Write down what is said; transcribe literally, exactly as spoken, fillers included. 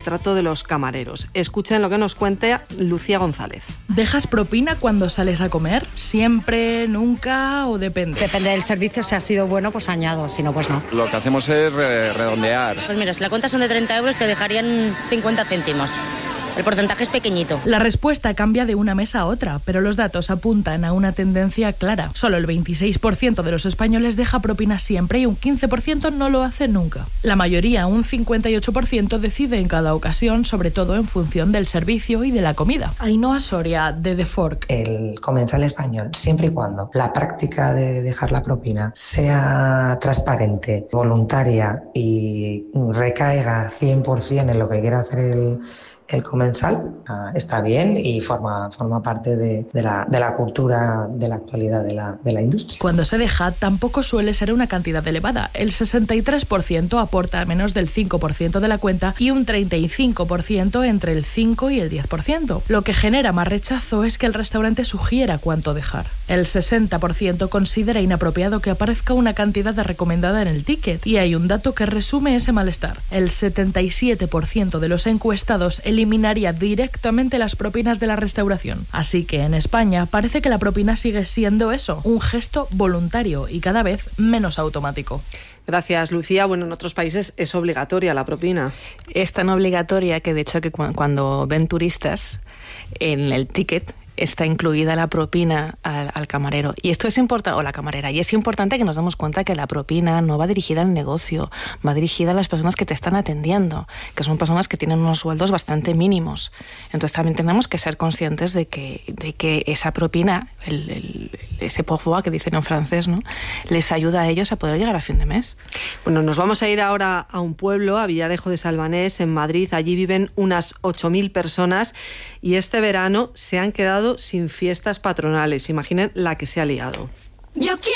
trato de los camareros. Escuchen lo que nos cuenta Lucía González. ¿Dejas propina cuando sales a comer? ¿Siempre, nunca o depende? Depende del servicio, si ha sido bueno pues añado, si no pues no. Lo que hacemos es redondear. Pues mira, si la cuenta son de treinta euros te dejarían cincuenta céntimos. El porcentaje es pequeñito. La respuesta cambia de una mesa a otra, pero los datos apuntan a una tendencia clara. Solo el veintiséis por ciento de los españoles deja propina siempre y un quince por ciento no lo hace nunca. La mayoría, un cincuenta y ocho por ciento, decide en cada ocasión, sobre todo en función del servicio y de la comida. Ainhoa Soria, de The Fork. El comensal español, siempre y cuando la práctica de dejar la propina sea transparente, voluntaria y recaiga cien por ciento en lo que quiera hacer el El comensal, uh, está bien y forma, forma parte de, de, la, de la cultura de la actualidad de la, de la industria. Cuando se deja, tampoco suele ser una cantidad elevada. El sesenta y tres por ciento aporta menos del cinco por ciento de la cuenta y un treinta y cinco por ciento entre el cinco y el diez por ciento. Lo que genera más rechazo es que el restaurante sugiera cuánto dejar. El sesenta por ciento considera inapropiado que aparezca una cantidad recomendada en el ticket. Y hay un dato que resume ese malestar. El setenta y siete por ciento de los encuestados eliminaría directamente las propinas de la restauración. Así que en España parece que la propina sigue siendo eso, un gesto voluntario y cada vez menos automático. Gracias, Lucía. Bueno, en otros países es obligatoria la propina. Es tan obligatoria que de hecho que cu- cuando ven turistas en el ticket está incluida la propina al, al camarero. Y esto es importante, o la camarera, y es importante que nos demos cuenta que la propina no va dirigida al negocio, va dirigida a las personas que te están atendiendo, que son personas que tienen unos sueldos bastante mínimos. Entonces también tenemos que ser conscientes de que, de que esa propina, el, el, ese pourboire que dicen en francés, ¿no?, les ayuda a ellos a poder llegar a fin de mes. Bueno, nos vamos a ir ahora a un pueblo, a Villarejo de Salvanés, en Madrid. Allí viven unas ocho mil personas y este verano se han quedado sin fiestas patronales. Imaginen la que se ha liado. Yo quiero